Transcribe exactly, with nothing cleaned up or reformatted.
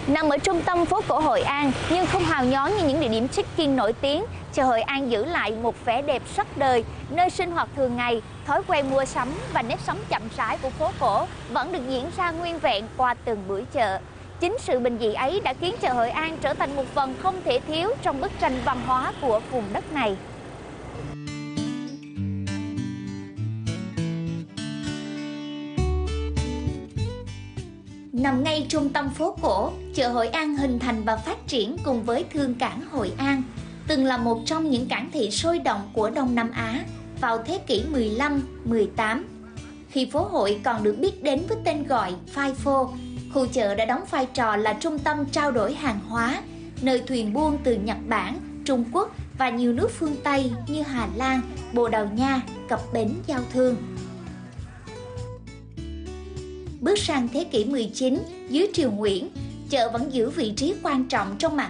Nằm ở trung tâm phố cổ Hội An nhưng không hào nhoáng như những địa điểm check-in nổi tiếng, chợ Hội An giữ lại một vẻ đẹp sắc đời, nơi sinh hoạt thường ngày, thói quen mua sắm và nếp sống chậm rãi của phố cổ vẫn được diễn ra nguyên vẹn qua từng buổi chợ. Chính sự bình dị ấy đã khiến chợ Hội An trở thành một phần không thể thiếu trong bức tranh văn hóa của vùng đất này. Nằm ngay trung tâm phố cổ, chợ Hội An hình thành và phát triển cùng với thương cảng Hội An, từng là một trong những cảng thị sôi động của Đông Nam Á vào thế kỷ mười lăm mười tám. Khi phố hội còn được biết đến với tên gọi phai phô, khu chợ đã đóng vai trò là trung tâm trao đổi hàng hóa, nơi thuyền buôn từ Nhật Bản, Trung Quốc và nhiều nước phương Tây như Hà Lan, Bồ Đào Nha cập bến giao thương. Bước sang thế kỷ mười chín, dưới triều Nguyễn, chợ vẫn giữ vị trí quan trọng trong mạng